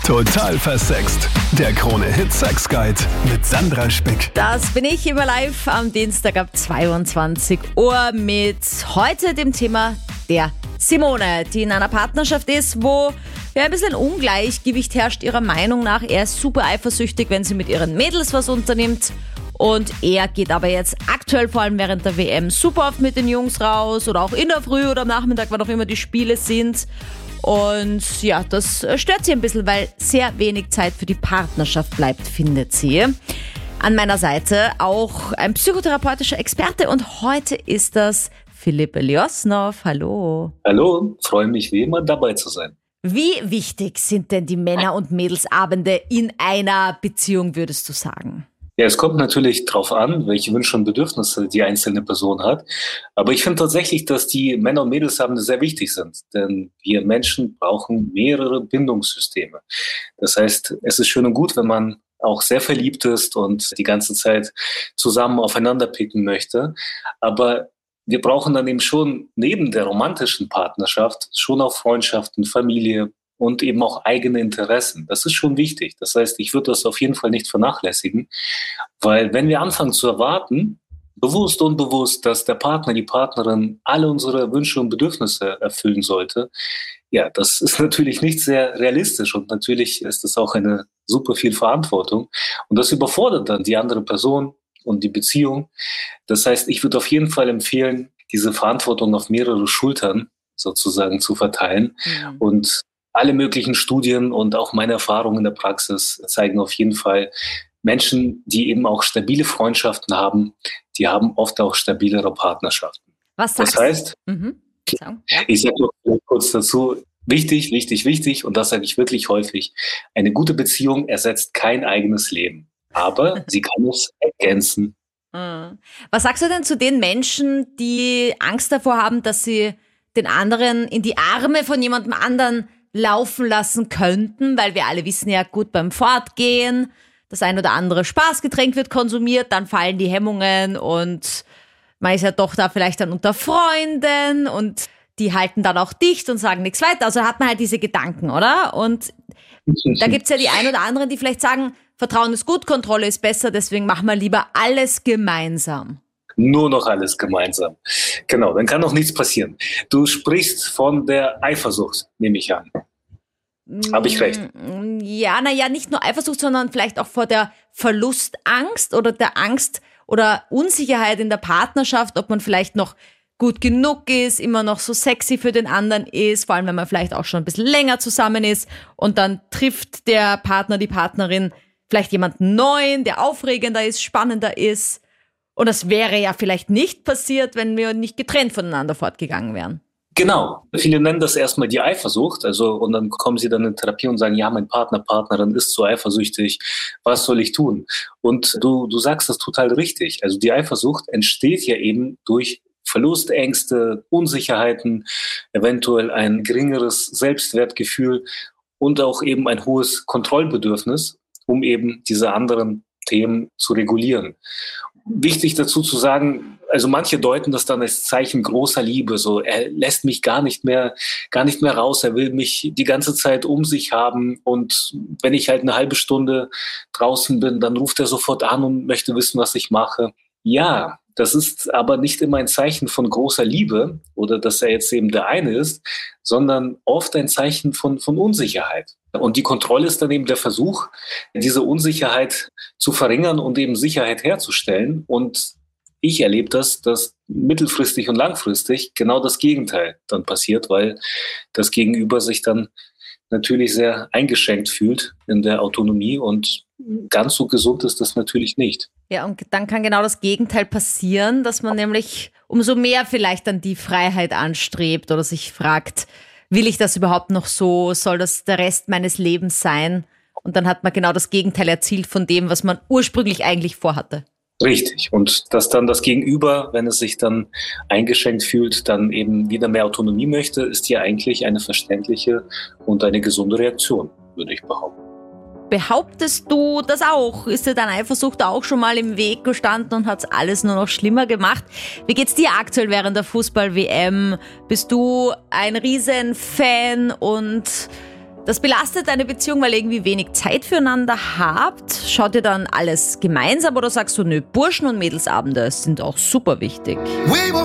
Total versext. Der Krone-Hit Sex Guide mit Sandra Spick. Das bin ich immer live am Dienstag ab 22 Uhr mit heute dem Thema der Simone, die in einer Partnerschaft ist, wo ein bisschen Ungleichgewicht herrscht ihrer Meinung nach. Er ist super eifersüchtig, wenn sie mit ihren Mädels was unternimmt. Und er geht aber jetzt aktuell, vor allem während der WM, super oft mit den Jungs raus oder auch in der Früh oder am Nachmittag, wann auch immer die Spiele sind. Und ja, das stört sie ein bisschen, weil sehr wenig Zeit für die Partnerschaft bleibt, findet sie. An meiner Seite auch ein psychotherapeutischer Experte und heute ist das Philipp Eliosnov. Hallo. Hallo, freue mich wie immer dabei zu sein. Wie wichtig sind denn die Männer- und Mädelsabende in einer Beziehung, würdest du sagen? Ja, es kommt natürlich drauf an, welche Wünsche und Bedürfnisse die einzelne Person hat. Aber ich finde tatsächlich, dass die Männer- und Mädelsabende sehr wichtig sind. Denn wir Menschen brauchen mehrere Bindungssysteme. Das heißt, es ist schön und gut, wenn man auch sehr verliebt ist und die ganze Zeit zusammen aufeinander picken möchte. Aber wir brauchen dann eben schon neben der romantischen Partnerschaft schon auch Freundschaften, Familie und eben auch eigene Interessen. Das ist schon wichtig. Das heißt, ich würde das auf jeden Fall nicht vernachlässigen, weil wenn wir anfangen zu erwarten, bewusst, unbewusst, dass der Partner, die Partnerin alle unsere Wünsche und Bedürfnisse erfüllen sollte, ja, das ist natürlich nicht sehr realistisch und natürlich ist das auch eine super viel Verantwortung und das überfordert dann die andere Person und die Beziehung. Das heißt, ich würde auf jeden Fall empfehlen, diese Verantwortung auf mehrere Schultern sozusagen zu verteilen und alle möglichen Studien und auch meine Erfahrungen in der Praxis zeigen auf jeden Fall, Menschen, die eben auch stabile Freundschaften haben, die haben oft auch stabilere Partnerschaften. Was sagst du? Das heißt, ich sage noch kurz dazu, wichtig, und das sage ich wirklich häufig, eine gute Beziehung ersetzt kein eigenes Leben, aber sie kann es ergänzen. Was sagst du denn zu den Menschen, die Angst davor haben, dass sie den anderen in die Arme von jemandem anderen laufen lassen könnten, weil wir alle wissen ja gut beim Fortgehen, das ein oder andere Spaßgetränk wird konsumiert, dann fallen die Hemmungen und man ist ja doch da vielleicht dann unter Freunden und die halten dann auch dicht und sagen nichts weiter. Also hat man halt diese Gedanken, oder? Und da gibt's ja die ein oder anderen, die vielleicht sagen, Vertrauen ist gut, Kontrolle ist besser, deswegen machen wir lieber alles gemeinsam. Nur noch alles gemeinsam. Genau, dann kann auch nichts passieren. Du sprichst von der Eifersucht, nehme ich an. Habe ich recht? Ja, nicht nur Eifersucht, sondern vielleicht auch vor der Verlustangst oder der Angst oder Unsicherheit in der Partnerschaft, ob man vielleicht noch gut genug ist, immer noch so sexy für den anderen ist, vor allem wenn man vielleicht auch schon ein bisschen länger zusammen ist und dann trifft der Partner, die Partnerin vielleicht jemanden Neuen, der aufregender ist, spannender ist. Und das wäre ja vielleicht nicht passiert, wenn wir nicht getrennt voneinander fortgegangen wären. Genau. Viele nennen das erstmal die Eifersucht. Und dann kommen sie dann in Therapie und sagen, ja, mein Partner, Partnerin ist so eifersüchtig. Was soll ich tun? Und du sagst das total richtig. Also die Eifersucht entsteht ja eben durch Verlustängste, Unsicherheiten, eventuell ein geringeres Selbstwertgefühl und auch eben ein hohes Kontrollbedürfnis, um eben diese anderen Themen zu regulieren. Wichtig dazu zu sagen, also manche deuten das dann als Zeichen großer Liebe, so er lässt mich gar nicht mehr raus, er will mich die ganze Zeit um sich haben und wenn ich halt eine halbe Stunde draußen bin, dann ruft er sofort an und möchte wissen, was ich mache. Ja, das ist aber nicht immer ein Zeichen von großer Liebe oder dass er jetzt eben der eine ist, sondern oft ein Zeichen von Unsicherheit. Und die Kontrolle ist dann eben der Versuch, diese Unsicherheit zu verringern und eben Sicherheit herzustellen. Und ich erlebe dass mittelfristig und langfristig genau das Gegenteil dann passiert, weil das Gegenüber sich dann natürlich sehr eingeschränkt fühlt in der Autonomie und ganz so gesund ist das natürlich nicht. Ja, und dann kann genau das Gegenteil passieren, dass man nämlich umso mehr vielleicht dann die Freiheit anstrebt oder sich fragt, will ich das überhaupt noch so? Soll das der Rest meines Lebens sein? Und dann hat man genau das Gegenteil erzielt von dem, was man ursprünglich eigentlich vorhatte. Richtig. Und dass dann das Gegenüber, wenn es sich dann eingeschränkt fühlt, dann eben wieder mehr Autonomie möchte, ist hier eigentlich eine verständliche und eine gesunde Reaktion, würde ich behaupten. Behauptest du das auch? Ist dir deine Eifersucht auch schon mal im Weg gestanden und hat's alles nur noch schlimmer gemacht? Wie geht's dir aktuell während der Fußball-WM? Bist du ein Riesenfan und Das belastet deine Beziehung, weil ihr irgendwie wenig Zeit füreinander habt? Schaut ihr dann alles gemeinsam oder sagst du, nö, Burschen- und Mädelsabende sind auch super wichtig?